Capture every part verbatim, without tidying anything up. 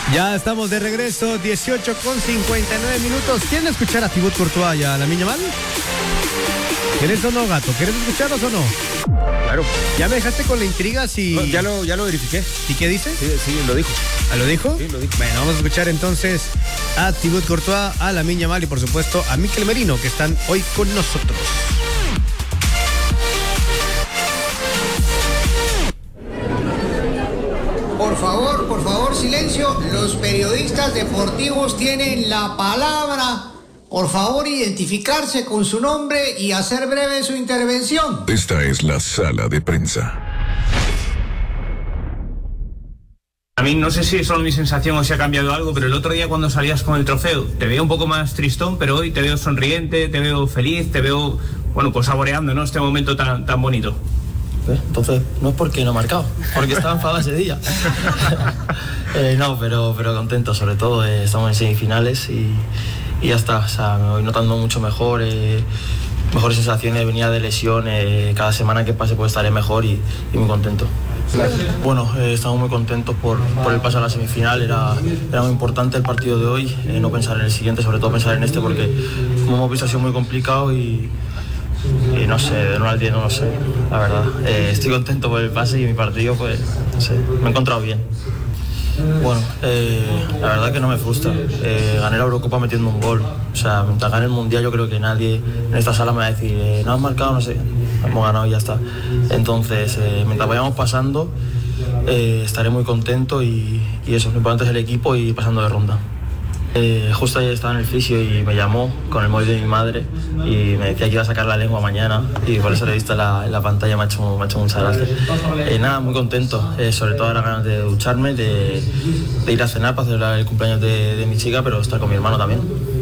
Ya estamos de regreso, dieciocho con cincuenta y nueve minutos. ¿Quieren escuchar a Thibaut Courtois y a Lamine Yamal? ¿Quieres o no, gato? ¿Quieres escucharlos o no? Claro. Ya me dejaste con la intriga si... No, ya, lo, ya lo verifiqué. ¿Y qué dice? Sí, sí, lo dijo. ¿Ah, lo dijo? Sí, lo dijo. Bueno, vamos a escuchar entonces a Thibaut Courtois, a Lamine Yamal y por supuesto a Mikel Merino, que están hoy con nosotros. Por favor, por favor, silencio. Los periodistas deportivos tienen la palabra. Por favor, identificarse con su nombre y hacer breve su intervención. Esta es la sala de prensa. A mí no sé si es solo mi sensación o si ha cambiado algo, pero el otro día cuando salías con el trofeo te veía un poco más tristón, pero hoy te veo sonriente, te veo feliz, te veo, bueno, pues saboreando, ¿no?, este momento tan, tan bonito. Entonces, no es porque no he marcado, porque estaba enfadado ese día. eh, no, pero, pero contento, sobre todo. Eh, estamos en semifinales y, y ya está. O sea, me voy notando mucho mejor, eh, mejores sensaciones. Venía de lesión, eh, cada semana que pase pues estaré mejor y, y muy contento. Bueno, eh, estamos muy contentos por, por el paso a la semifinal. Era, era muy importante el partido de hoy, eh, no pensar en el siguiente, sobre todo pensar en este, porque como hemos visto ha sido muy complicado y... Y no sé, de uno al diez no lo sé, la verdad. Eh, estoy contento por el pase y mi partido, pues, no sé, me he encontrado bien. Bueno, eh, la verdad que no me frustra. Eh, gané la Eurocopa metiendo un gol. O sea, mientras gane el Mundial yo creo que nadie en esta sala me va a decir eh, no has marcado, no sé, hemos ganado y ya está. Entonces, eh, mientras vayamos pasando, eh, estaré muy contento y, y eso, lo importante es el equipo y pasando de ronda. Eh, justo ayer estaba en el fisio y me llamó con el móvil de mi madre y me decía que iba a sacar la lengua mañana y por eso lo he visto en la, en la pantalla, me ha hecho, me ha hecho mucha gracia. Eh, nada, muy contento, eh, sobre todo ahora ganas de ducharme, de, de ir a cenar para celebrar el cumpleaños de, de mi chica, pero estar con mi hermano también.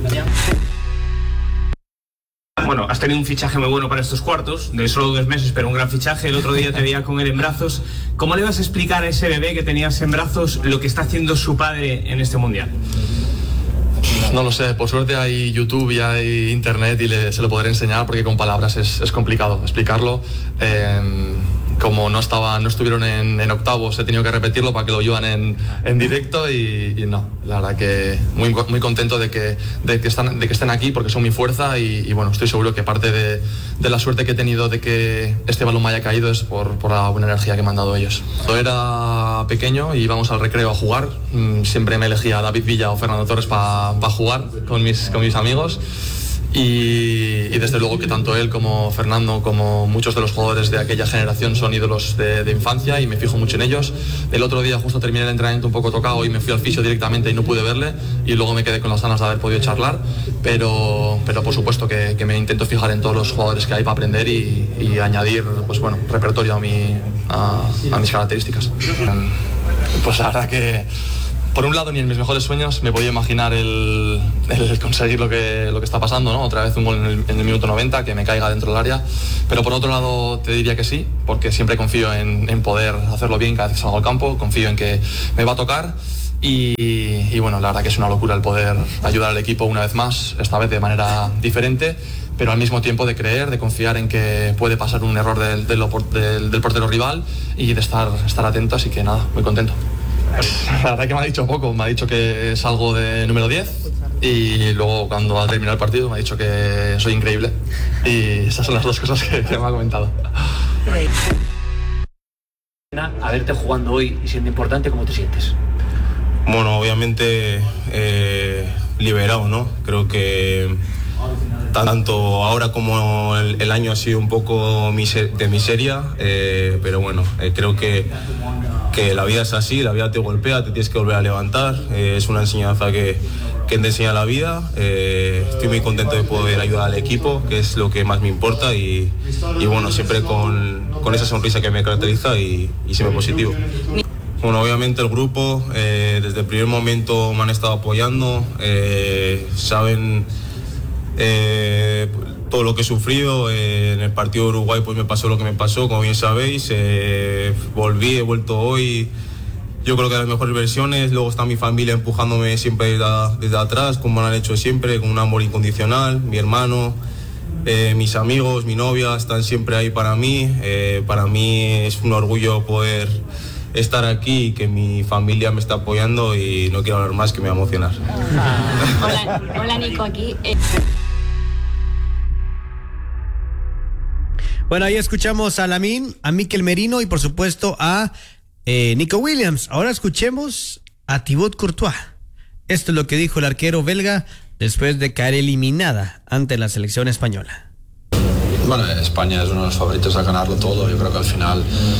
Bueno, has tenido un fichaje muy bueno para estos cuartos, de solo dos meses, pero un gran fichaje. El otro día te veía con él en brazos. ¿Cómo le vas a explicar a ese bebé que tenías en brazos lo que está haciendo su padre en este Mundial? No lo sé, por suerte hay YouTube y hay internet y le, se lo podré enseñar porque con palabras es, es complicado explicarlo. Eh, como no estaba, no estuvieron en, en octavos, he tenido que repetirlo para que lo llevan en, en directo y, y no, la verdad que muy, muy contento de que, de, que están, de que estén aquí porque son mi fuerza y, y bueno, estoy seguro que parte de, de la suerte que he tenido de que este balón me haya caído es por, por la buena energía que me han dado ellos. Cuando era pequeño y íbamos al recreo a jugar, siempre me elegía a David Villa o Fernando Torres para pa jugar con mis, con mis amigos. Y, y desde luego que tanto él como Fernando como muchos de los jugadores de aquella generación son ídolos de, de infancia y me fijo mucho en ellos. El otro día justo terminé el entrenamiento un poco tocado y me fui al fisio directamente y no pude verle y luego me quedé con las ganas de haber podido charlar, pero, pero por supuesto que, que me intento fijar en todos los jugadores que hay para aprender y, y añadir pues bueno, repertorio a, mi, a, a mis características. Pues la verdad que por un lado, ni en mis mejores sueños me podía imaginar el, el conseguir lo que, lo que está pasando, ¿no? Otra vez un gol en el, en el minuto noventa, que me caiga dentro del área. Pero por otro lado, te diría que sí, porque siempre confío en, en poder hacerlo bien cada vez que salgo al campo, confío en que me va a tocar. Y, y bueno, la verdad que es una locura el poder ayudar al equipo una vez más, esta vez de manera diferente, pero al mismo tiempo de creer, de confiar en que puede pasar un error del, del, del, del portero rival y de estar, estar atento, así que nada, muy contento. La verdad que me ha dicho poco, me ha dicho que es algo de número diez y luego cuando ha terminado el partido me ha dicho que soy increíble y esas son las dos cosas que, que me ha comentado. A verte jugando hoy y siendo importante, ¿cómo te sientes? Bueno, obviamente eh, liberado, ¿no? Creo que tanto ahora como el, el año ha sido un poco de miseria, eh, pero bueno, eh, creo que que la vida es así, la vida te golpea, te tienes que volver a levantar, eh, es una enseñanza que, que te enseña la vida. Eh, estoy muy contento de poder ayudar al equipo, que es lo que más me importa y, y bueno, siempre con, con esa sonrisa que me caracteriza y, y siempre positivo. Bueno, obviamente el grupo eh, desde el primer momento me han estado apoyando, eh, saben eh, todo lo que he sufrido. Eh, en el partido de Uruguay pues me pasó lo que me pasó, como bien sabéis. Eh, volví, he vuelto hoy, yo creo que las mejores versiones. Luego está mi familia empujándome siempre desde, desde atrás, como lo han hecho siempre, con un amor incondicional. Mi hermano, eh, mis amigos, mi novia están siempre ahí para mí. Eh, para mí es un orgullo poder estar aquí y que mi familia me está apoyando y no quiero hablar más, que me va a emocionar. Hola, hola Nico, aquí. Eh... Bueno, ahí escuchamos a Lamine, a Mikel Merino y por supuesto a eh, Nico Williams. Ahora escuchemos a Thibaut Courtois. Esto es lo que dijo el arquero belga después de caer eliminada ante la selección española. Bueno, España es uno de los favoritos a ganarlo todo. Yo creo que al final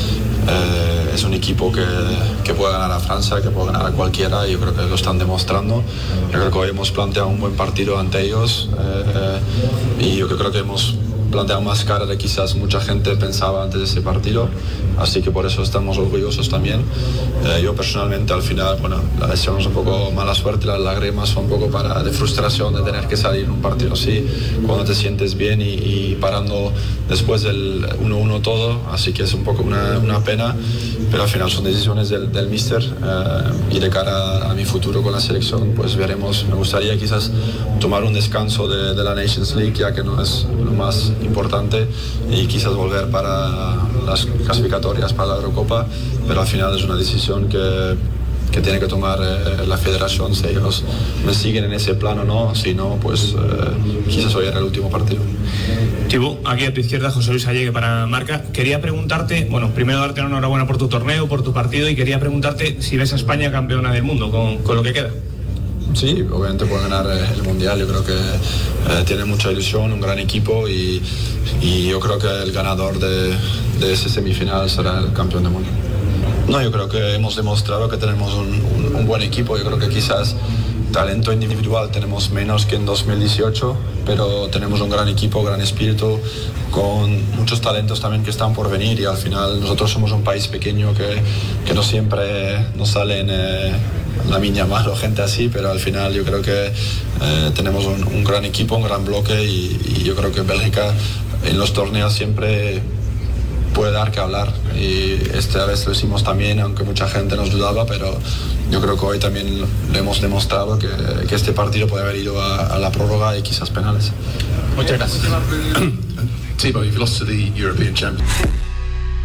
eh, es un equipo que, que puede ganar a Francia, que puede ganar a cualquiera, y yo creo que lo están demostrando. Yo creo que hoy hemos planteado un buen partido ante ellos eh, y yo creo que hemos planteado más cara de quizás mucha gente pensaba antes de ese partido, así que por eso estamos orgullosos también. Eh, yo personalmente al final, bueno, la lesión es un poco mala suerte, las lágrimas son un poco para, de frustración de tener que salir en un partido así, cuando te sientes bien y, y parando después del uno uno todo, así que es un poco una, una pena, pero al final son decisiones del, del míster eh, y de cara a, a mi futuro con la selección, pues veremos. Me gustaría quizás tomar un descanso de, de la Nations League, ya que no es lo más importante, y quizás volver para las clasificatorias para la Eurocopa, pero al final es una decisión que, que tiene que tomar eh, la federación, si ellos me siguen en ese plano o no, si no, pues eh, quizás hoy era el último partido. Thibaut, aquí a tu izquierda José Luis Allegue para Marca. Quería preguntarte, bueno, primero darte una enhorabuena por tu torneo, por tu partido, y quería preguntarte si ves a España campeona del mundo con, con lo que queda. Sí, obviamente puede ganar el Mundial. Yo creo que eh, tiene mucha ilusión, un gran equipo, y, y yo creo que el ganador de, de ese semifinal será el campeón del mundo. No, yo creo que hemos demostrado que tenemos un, un, un buen equipo. Yo creo que quizás talento individual tenemos menos que en dos mil dieciocho, pero tenemos un gran equipo, gran espíritu, con muchos talentos también que están por venir, y al final nosotros somos un país pequeño que, que no siempre nos salen eh, la miña mal o gente así, pero al final yo creo que eh, tenemos un, un gran equipo, un gran bloque, y, y yo creo que Bélgica en los torneos siempre puede dar que hablar, y esta vez lo hicimos también, aunque mucha gente nos dudaba, pero yo creo que hoy también lo hemos demostrado que, que este partido puede haber ido a, a la prórroga y quizás penales. Muchas gracias. Thibaut, you've lost to the European champions.